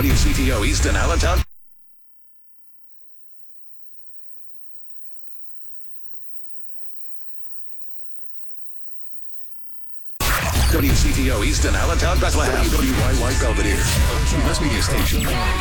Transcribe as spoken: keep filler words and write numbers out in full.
W C T O Easton Allentown. W C T O Easton Allentown, Bethlehem. W Y Y Belvedere. U S Media Station.